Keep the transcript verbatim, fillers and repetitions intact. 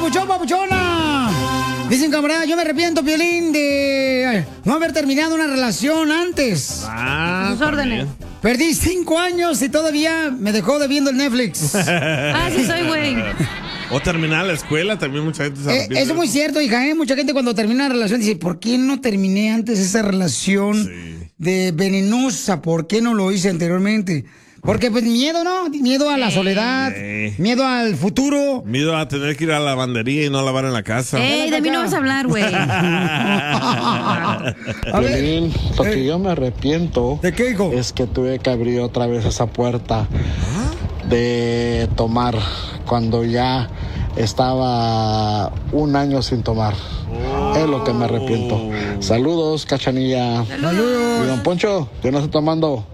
papuchón, papuchona! Dicen, camarada, yo me arrepiento, Piolín, de no haber terminado una relación antes. Ah, sus órdenes. Perdí cinco años y todavía me dejó debiendo el Netflix. Ah, sí soy, güey. O terminar la escuela, también mucha gente se Eh, arrepiente. eso es muy cierto, hija, ¿eh? Mucha gente cuando termina una relación dice, ¿por qué no terminé antes esa relación de venenosa? ¿Por qué no lo hice anteriormente? Porque pues miedo, ¿no? Miedo a la soledad, Sí. miedo al futuro. Miedo a tener que ir a la lavandería y no lavar en la casa. Ey, de mí no vas a hablar, güey. Piolín, lo que yo me arrepiento ¿de qué, hijo? Es que tuve que abrir otra vez esa puerta de tomar cuando ya estaba un año sin tomar. Es lo que me arrepiento. Saludos, Cachanilla. Saludos. Y don Poncho, yo no estoy tomando.